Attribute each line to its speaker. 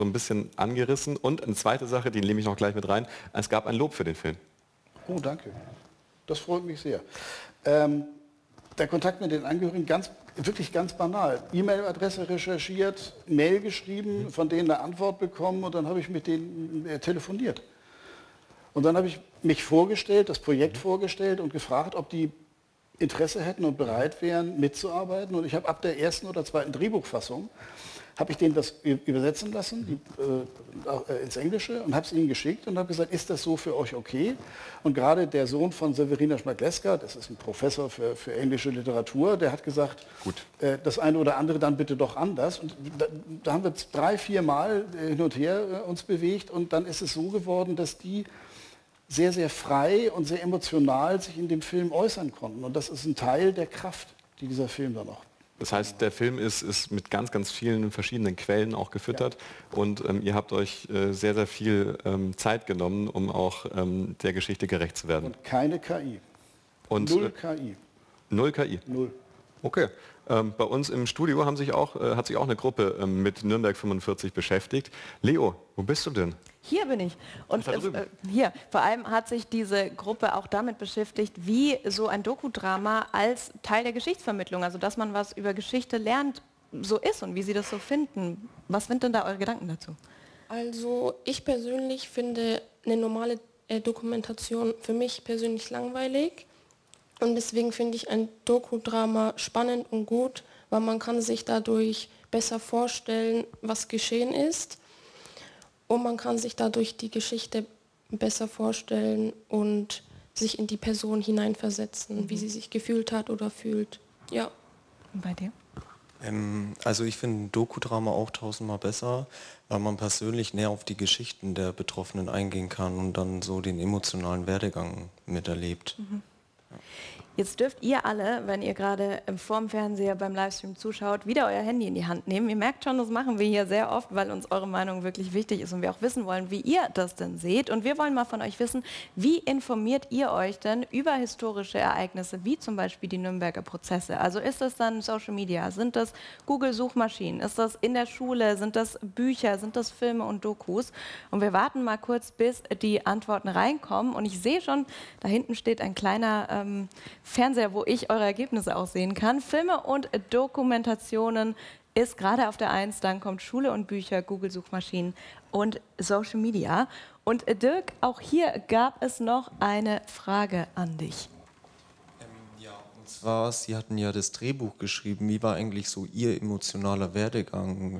Speaker 1: so ein bisschen angerissen. Und eine zweite Sache, die nehme ich noch gleich mit rein. Es gab ein Lob für den Film.
Speaker 2: Oh, danke. Das freut mich sehr. Der Kontakt mit den Angehörigen, wirklich ganz banal. E-Mail-Adresse recherchiert, Mail geschrieben, von denen eine Antwort bekommen und dann habe ich mit denen telefoniert. Und dann habe ich mich vorgestellt, das Projekt vorgestellt und gefragt, ob die Interesse hätten und bereit wären, mitzuarbeiten. Und ich habe ab der ersten oder zweiten Drehbuchfassung, habe ich denen das übersetzen lassen ins Englische und habe es ihnen geschickt und habe gesagt, ist das so für euch okay? Und gerade der Sohn von Severina Schmagleska, das ist ein Professor für englische Literatur, der hat gesagt,
Speaker 1: gut,
Speaker 2: das eine oder andere dann bitte doch anders. Und da haben wir 3, 4 Mal hin und her uns bewegt und dann ist es so geworden, dass die sehr, sehr frei und sehr emotional sich in dem Film äußern konnten. Und das ist ein Teil der Kraft, die dieser Film dann noch.
Speaker 1: Das heißt, der Film ist mit ganz, ganz vielen verschiedenen Quellen auch gefüttert. Ja. Und ihr habt euch sehr, sehr viel Zeit genommen, um auch der Geschichte gerecht zu werden.
Speaker 2: Und keine KI.
Speaker 1: Und,
Speaker 2: null KI.
Speaker 1: Null KI?
Speaker 2: Null.
Speaker 1: Okay. Bei uns im Studio hat sich auch eine Gruppe mit Nürnberg 45 beschäftigt. Leo, wo bist du denn?
Speaker 3: Hier bin ich. Und hier, vor allem hat sich diese Gruppe auch damit beschäftigt, wie so ein Dokudrama als Teil der Geschichtsvermittlung, also dass man was über Geschichte lernt, so ist und wie sie das so finden. Was sind denn da eure Gedanken dazu?
Speaker 4: Also ich persönlich finde eine normale Dokumentation für mich persönlich langweilig. Und deswegen finde ich ein Dokudrama spannend und gut, weil man kann sich dadurch besser vorstellen, was geschehen ist. Und man kann sich dadurch die Geschichte besser vorstellen und sich in die Person hineinversetzen, wie sie sich gefühlt hat oder fühlt. Ja.
Speaker 3: Und bei dir?
Speaker 5: Also ich finde Dokudrama auch 1000-mal besser, weil man persönlich näher auf die Geschichten der Betroffenen eingehen kann und dann so den emotionalen Werdegang miterlebt.
Speaker 3: Mhm. Jetzt dürft ihr alle, wenn ihr gerade vorm Fernseher beim Livestream zuschaut, wieder euer Handy in die Hand nehmen. Ihr merkt schon, das machen wir hier sehr oft, weil uns eure Meinung wirklich wichtig ist und wir auch wissen wollen, wie ihr das denn seht. Und wir wollen mal von euch wissen, wie informiert ihr euch denn über historische Ereignisse, wie zum Beispiel die Nürnberger Prozesse? Also ist das dann Social Media, sind das Google-Suchmaschinen, ist das in der Schule, sind das Bücher, sind das Filme und Dokus? Und wir warten mal kurz, bis die Antworten reinkommen. Und ich sehe schon, da hinten steht ein kleiner Fernseher, wo ich eure Ergebnisse auch sehen kann. Filme und Dokumentationen ist gerade auf der 1, dann kommt Schule und Bücher, Google-Suchmaschinen und Social Media. Und Dirk, auch hier gab es noch eine Frage an dich.
Speaker 5: Ja, und zwar, Sie hatten ja das Drehbuch geschrieben. Wie war eigentlich so Ihr emotionaler Werdegang?